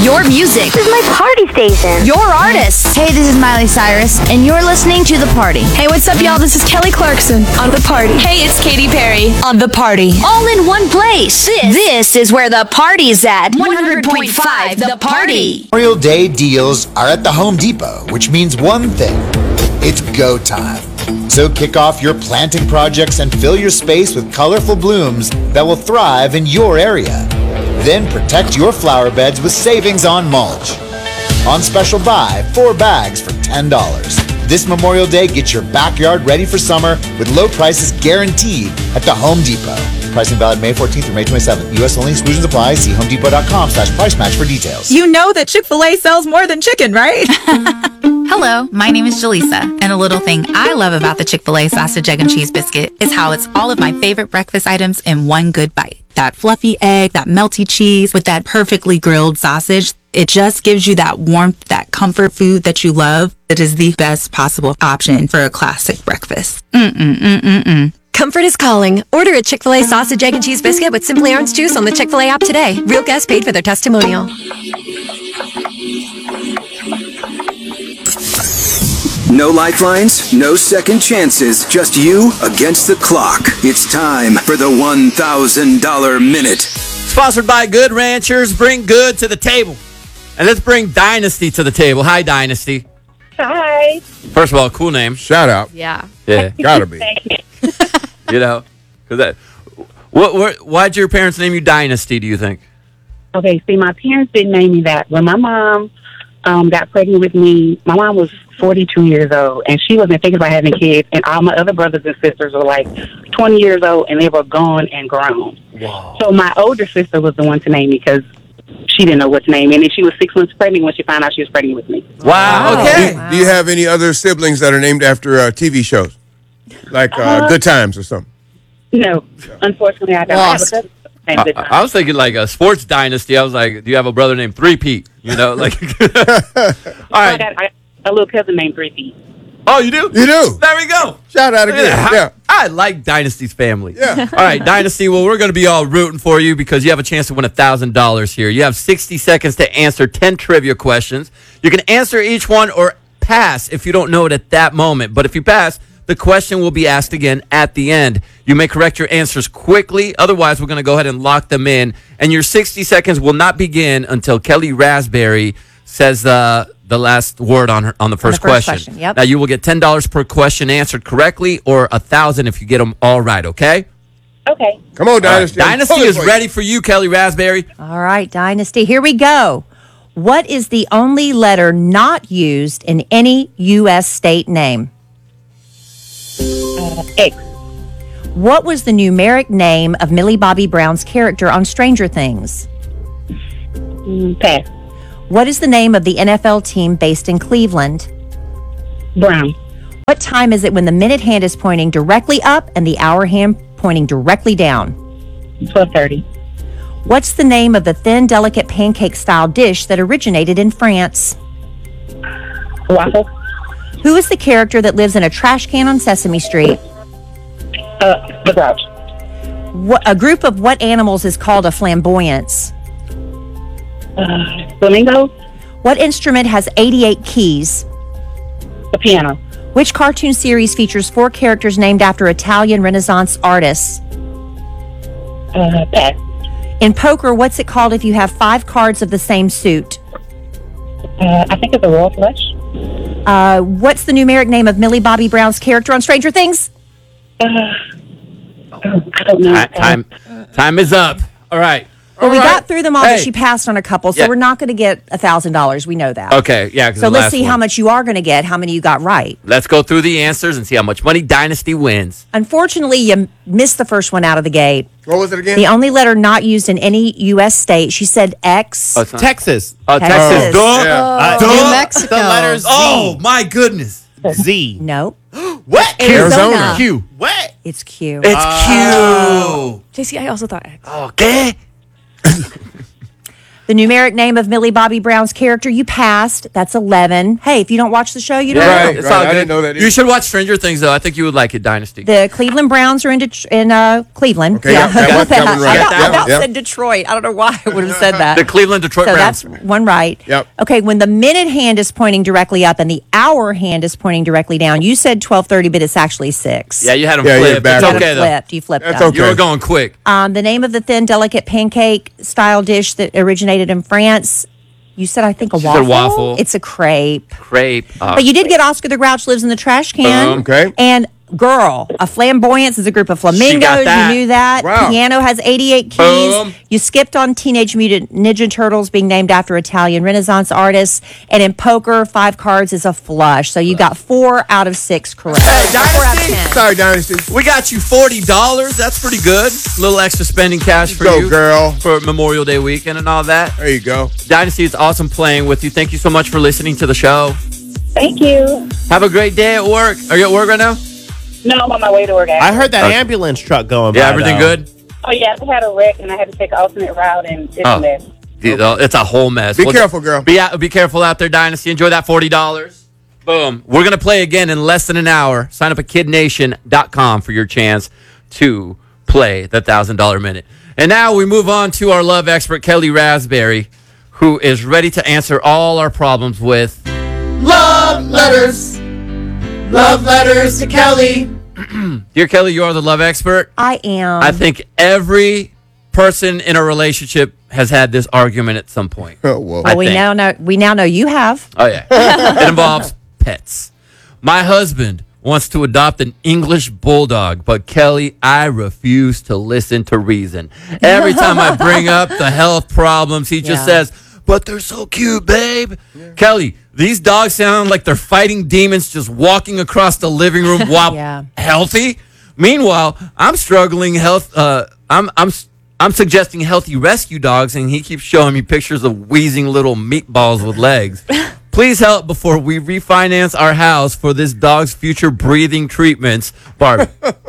Your music. This is my party station. Your artists. Hey, this is Miley Cyrus, and you're listening to The Party. Hey, what's up, y'all? This is Kelly Clarkson on The Party. Hey, it's Katy Perry on The Party. All in one place. This is where the party's at. 100.5 The Party. Memorial Day deals are at the Home Depot, which means one thing. It's go time. So kick off your planting projects and fill your space with colorful blooms that will thrive in your area. Then protect your flower beds with savings on mulch. On special buy, 4 bags for $10. This Memorial Day, get your backyard ready for summer with low prices guaranteed at the Home Depot. Pricing valid May 14th through May 27th. U.S. only. Exclusions apply. See homedepot.com/price match for details. You know that Chick-fil-A sells more than chicken, right? Hello, my name is Jaleesa, and a little thing I love about the Chick-fil-A sausage, egg, and cheese biscuit is how it's all of my favorite breakfast items in one good bite. That fluffy egg, that melty cheese with that perfectly grilled sausage. It just gives you that warmth, that comfort food that you love. It is the best possible option for a classic breakfast. Comfort is calling. Order a Chick-fil-A sausage, egg, and cheese biscuit with Simply Orange Juice on the Chick-fil-A app today. Real guests paid for their testimonial. No lifelines, no second chances, just you against the clock. It's time for the $1,000 minute. Sponsored by Good Ranchers. Bring good to the table. And let's bring Dynasty to the table. Hi, Dynasty. Hi. First of all, cool name. Shout out. Yeah. Yeah. Gotta be. You know, because why'd your parents name you Dynasty, do you think? Okay, see, my parents didn't name me that. When my mom got pregnant with me, my mom was 42 years old, and she wasn't thinking about having kids, and all my other brothers and sisters were like 20 years old, and they were gone and grown. Wow. So my older sister was the one to name me because she didn't know what to name, and then she was 6 months pregnant when she found out she was pregnant with me. Wow, okay. Do you have any other siblings that are named after TV shows? Like Good Times or something? No, unfortunately, I don't. I have a cousin named Good Times. I was thinking like a sports dynasty. I was like, do you have a brother named Three Pete? You know, like. All right. I got a little cousin named Three Pete. Oh, you do? You do. There we go. Shout out again. Yeah. I like Dynasty's family. Yeah. All right, Dynasty. Well, we're going to be all rooting for you because you have a chance to win $1,000 here. You have 60 seconds to answer 10 trivia questions. You can answer each one or pass if you don't know it at that moment. But if you pass, the question will be asked again at the end. You may correct your answers quickly. Otherwise, we're going to go ahead and lock them in. And your 60 seconds will not begin until Kelly Raspberry says the last word on the first question. Yep. Now, you will get $10 per question answered correctly or $1,000 if you get them all right, okay? Okay. Come on, Dynasty. Dynasty is ready for you, Kelly Raspberry. All right, Dynasty, here we go. What is the only letter not used in any U.S. state name? X. What was the numeric name of Millie Bobby Brown's character on Stranger Things? Pass. What is the name of the NFL team based in Cleveland? Brown. What time is it when the minute hand is pointing directly up and the hour hand pointing directly down? 12:30. What's the name of the thin, delicate pancake-style dish that originated in France? Waffle. Who is the character that lives in a trash can on Sesame Street? The Grouch. A group of what animals is called a flamboyance? Flamingo. What instrument has 88 keys? The piano. Which cartoon series features 4 characters named after Italian Renaissance artists? Pass. In poker, what's it called if you have 5 cards of the same suit? I think it's a royal flush. What's the numeric name of Millie Bobby Brown's character on Stranger Things? I don't know. Time is up. All right. Well, we got through them all, Hey. but she passed on a couple, so Yeah. we're not going to get $1,000. We know that. Okay, yeah. 'Cause So the let's last see how one. much you are going to get, how many you got right. Let's go through the answers and see how much money Dynasty wins. Unfortunately, you missed the first one out of the gate. What was it again? The only letter not used in any U.S. state. She said X. Oh, it's not- Texas. Texas. Texas. Duh. Yeah. New Mexico. The letter Z. Oh, my goodness. Z. No. What? Arizona. Q. What? It's Q. It's Q. JC, I also thought X. Okay. The numeric name of Millie Bobby Brown's character, you passed. That's 11. Hey, if you don't watch the show, you don't know. Right, It's right. all I good. didn't know that either. You should watch Stranger Things, though. I think you would like it, Dynasty. The Cleveland Browns are in Cleveland. Okay, yeah, that one right. I about Yep. said Detroit. I don't know why I would have said that. The Cleveland Detroit So Browns. that's one right. Yep. Okay, when the minute hand is pointing directly up and the hour hand is pointing directly down, you said 12:30, but it's actually 6. Yeah, you had them Yeah, you're flipped. It's back. You had it okay, though. flipped. You flipped That's them. okay. You were going quick. The name of the thin, delicate pancake-style dish that originated in France, you said, I think, a She waffle? said waffle. It's a crepe. Crepe. But you did get Oscar the Grouch lives in the trash can. Okay. And girl, a flamboyance is a group of got flamingos. that. You knew that. Wow. Piano has 88 keys. Boom. You skipped on Teenage Mutant Ninja Turtles being named after Italian Renaissance artists. And in poker, 5 cards is a flush. So you got 4 out of 6 correct. Hey, 4 out of Dynasty. 10. Sorry, Dynasty. We got you $40. That's pretty good. A little extra spending cash for Go, you. girl. For Memorial Day weekend and all that. There you go. Dynasty, it's awesome playing with you. Thank you so much for listening to the show. Thank you. Have a great day at work. Are you at work right now? No, I'm on my way to work. I heard that ambulance truck going by. Yeah, everything though. good? Oh, yeah, I had a wreck, and I had to take an alternate route, and it's a mess. It's a whole mess. Be careful, girl. Be careful out there, Dynasty. Enjoy that $40. Boom. We're going to play again in less than an hour. Sign up at kidnation.com for your chance to play the $1,000 minute. And now we move on to our love expert, Kelly Raspberry, who is ready to answer all our problems with Love letters. Love letters to Kelly. Dear Kelly, you are the love expert. I am. I think every person in a relationship has had this argument at some point. Oh, whoa. I we think. now know you have. Oh, yeah. It involves pets. My husband wants to adopt an English bulldog, but Kelly, I refuse to listen to reason. Every time I bring up the health problems, he just Yeah. says, but they're so cute, babe. Kelly, these dogs sound like they're fighting demons just walking across the living room while Yeah. healthy. Meanwhile, I'm struggling I'm suggesting healthy rescue dogs, and he keeps showing me pictures of wheezing little meatballs with legs. Please help before we refinance our house for this dog's future breathing treatments. Barbie.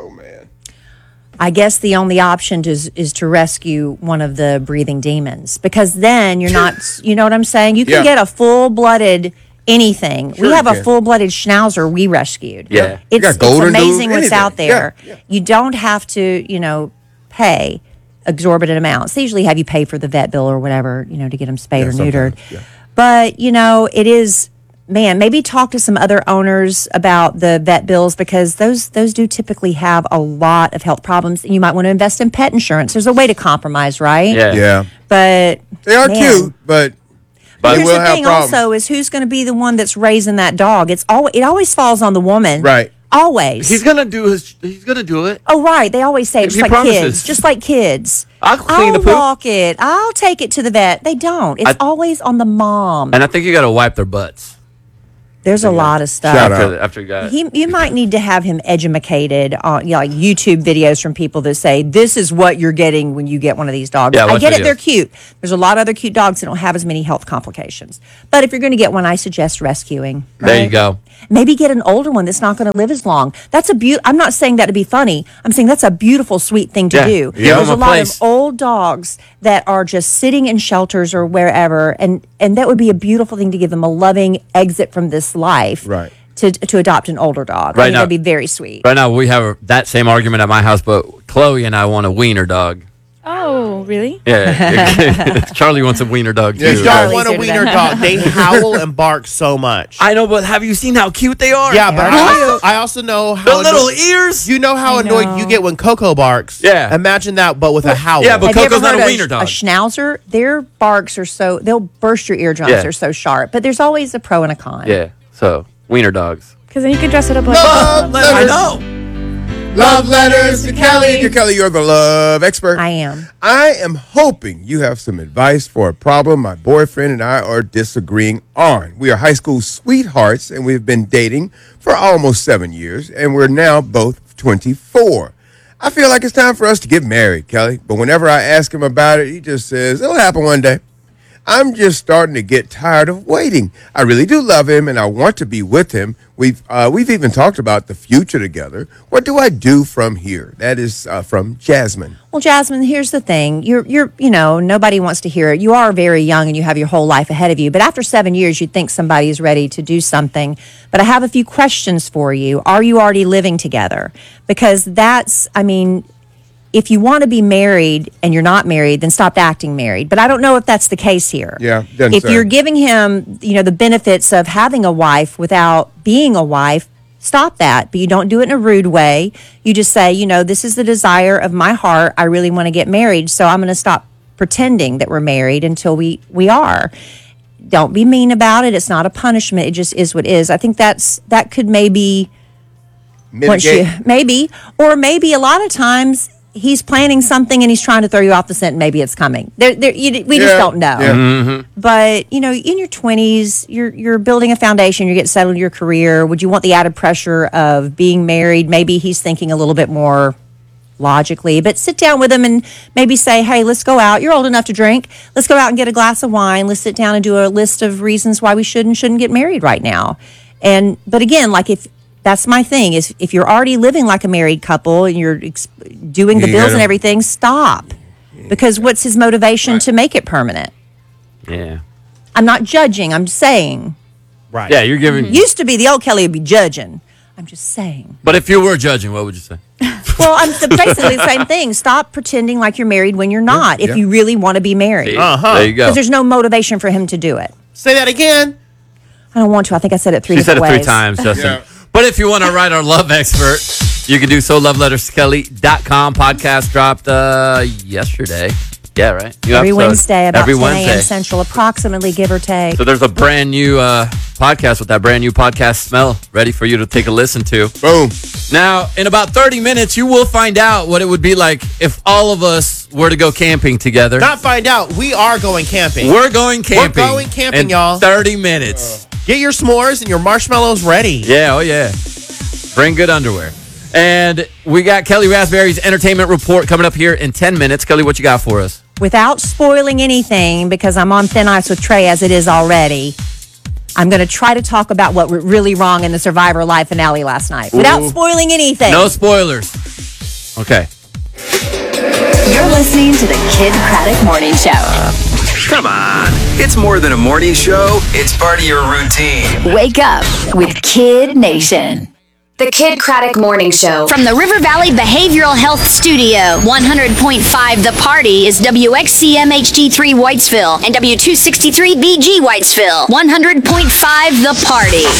I guess the only option is to rescue one of the breathing demons, because then you're not, you know what I'm saying? You can Yeah. get a full-blooded anything. Sure we have you a can. full-blooded schnauzer we rescued. Yeah. You got It's golden amazing doodle, what's anything. out there. Yeah, yeah. You don't have to, pay exorbitant amounts. They usually have you pay for the vet bill or whatever, to get them spayed or neutered. sometimes, yeah. But, it is, man, maybe talk to some other owners about the vet bills, because those do typically have a lot of health problems. And you might want to invest in pet insurance. There's a way to compromise, right? Yeah. Yeah. But They are man, cute, but they Here's will the have thing problems. also is who's going to be the one that's raising that dog. It always falls on the woman. Right. Always. He's gonna do it. Oh, right. They always say it, He just like promises. kids. Just like kids. I'll clean the poop. walk it. I'll take it to the vet. They don't. It's always on the mom. And I think you got to wipe their butts. There's a lot of stuff. Shout out. After you got it. You might need to have him educated on like YouTube videos from people that say this is what you're getting when you get one of these dogs. Yeah, I watch get it; videos. they're cute. There's a lot of other cute dogs that don't have as many health complications. But if you're going to get one, I suggest rescuing. There you right? go. Maybe get an older one that's not going to live as long. That's I'm not saying that to be funny. I'm saying that's a beautiful, sweet thing to Yeah. do. Yeah. There's Give 'em a a lot place. of old dogs that are just sitting in shelters or wherever, and that would be a beautiful thing to give them a loving exit from this life. Right. To adopt an older dog. Right I think now- that'd be very sweet. Right now, we have that same argument at my house, but Chloe and I want a wiener dog. Oh, really? Yeah. Charlie wants a wiener dog, too. Yeah, You don't Charlie's want a into wiener that. dog. They howl and bark so much. I know, but have you seen how cute they are? Yeah, but I also know The how little ears. you know how annoyed you get when Coco barks. Yeah. Imagine that, but with a howl. yeah, but Have you ever Coco's not heard a wiener dog. A schnauzer, their barks are they'll burst your eardrums. Yeah. They're so sharp. But there's always a pro and a con. Yeah, so wiener dogs. Because then you can dress it up like Love I letters. know. Love letters to Kelly. Dear Kelly, you're the love expert. I am. I am hoping you have some advice for a problem my boyfriend and I are disagreeing on. We are high school sweethearts, and we've been dating for almost 7 years, and we're now both 24. I feel like it's time for us to get married, Kelly, but whenever I ask him about it, he just says, it'll happen one day. I'm just starting to get tired of waiting. I really do love him, and I want to be with him. We've even talked about the future together. What do I do from here? That is from Jasmine. Well, Jasmine, here's the thing. You're nobody wants to hear it. You are very young and you have your whole life ahead of you. But after 7 years, you'd think somebody is ready to do something. But I have a few questions for you. Are you already living together? Because if you want to be married and you're not married, then stop acting married. But I don't know if that's the case here. Yeah, if you're giving him, the benefits of having a wife without being a wife, stop that. But you don't do it in a rude way. You just say, this is the desire of my heart. I really want to get married. So I'm going to stop pretending that we're married until we are. Don't be mean about it. It's not a punishment. It just is what it is. I think that could maybe mitigate. Maybe a lot of times he's planning something and he's trying to throw you off the scent. And maybe it's coming. We just don't know. Yeah. Mm-hmm. But in your 20s, you're building a foundation. You're getting settled in your career. Would you want the added pressure of being married? Maybe he's thinking a little bit more logically. But sit down with him and maybe say, "Hey, let's go out. You're old enough to drink. Let's go out and get a glass of wine. Let's sit down and do a list of reasons why we should and shouldn't get married right now." But again, that's my thing is if you're already living like a married couple and you're doing the bills and everything, stop. Because what's his motivation to make it permanent? Yeah. I'm not judging. I'm just saying. Right. Yeah, you're giving. Used to be the old Kelly would be judging. I'm just saying. But if you were judging, what would you say? Well, I'm basically the same thing. Stop pretending like you're married when you're not. If you really want to be married. There you go. Because there's no motivation for him to do it. Say that again. I don't want to. I think I said it three She said different it ways. 3 times, Justin. Yeah. But if you want to write our love expert, you can do so. LoveLettersKelly.com. Podcast dropped yesterday. Yeah, right? New Every episode. Wednesday about Every 10 a.m. Wednesday. Central, approximately, give or take. So there's a brand new podcast with that brand new podcast smell ready for you to take a listen to. Boom. Now, in about 30 minutes, you will find out what it would be like if all of us were to go camping together. Not find out. We are going camping. We're going camping. We're going camping, in y'all. 30 minutes. Get your s'mores and your marshmallows ready. Yeah, oh yeah. Bring good underwear. And we got Kelly Raspberry's entertainment report coming up here in 10 minutes. Kelly, what you got for us? Without spoiling anything, because I'm on thin ice with Trey as it is already, I'm going to try to talk about what went really wrong in the Survivor Live finale last night. Without spoiling anything. No spoilers. Okay. You're listening to the Kid Craddock Morning Show. Come on. It's more than a morning show. It's part of your routine. Wake up with Kid Nation. The Kid Craddock Morning Show. From the River Valley Behavioral Health Studio, 100.5 The Party is WXCM HD3 Whitesville and W263BG Whitesville. 100.5 The Party.